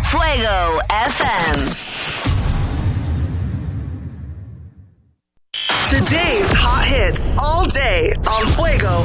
Fuego FM. Today's hot hits all day on Fuego